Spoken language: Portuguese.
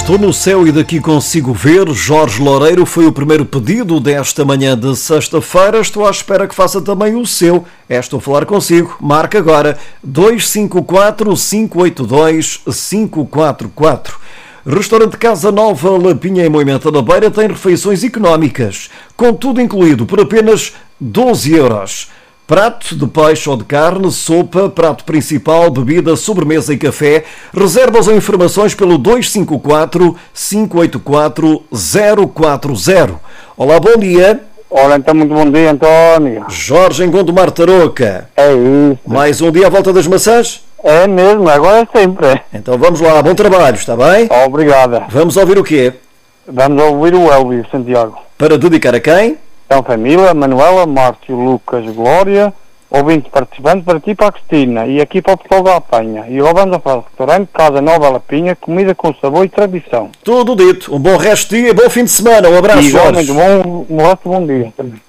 Estou no céu e daqui consigo ver. Jorge Loureiro foi o primeiro pedido desta manhã de sexta-feira. Estou à espera que faça também o seu. Estou a falar consigo. Marca agora 254-582-544. Restaurante Casa Nova Lapinha em Moimenta da Beira tem refeições económicas, com tudo incluído, por apenas 12 euros. Prato de peixe ou de carne, sopa, prato principal, bebida, sobremesa e café. Reservas ou informações pelo 254-584-040. Olá, bom dia. Ora, então, muito bom dia, António. Jorge em Gondomar Tarouca. É isso. Mais um dia à volta das maçãs? É mesmo, agora é sempre. Então vamos lá, bom trabalho, está bem? Obrigada. Vamos ouvir o quê? Vamos ouvir o Elvis Santiago. Para dedicar a quem? Então, família, Manuela, Márcio, Lucas, Glória, ouvinte participante para ti e para a Cristina, e aqui para o pessoal da Apanha. E agora vamos a falar do restaurante Casa Nova Lapinha, comida com sabor e tradição. Tudo dito. Um bom resto de dia e bom fim de semana. Um abraço, Jorge. Igualmente, bom resto, bom dia também.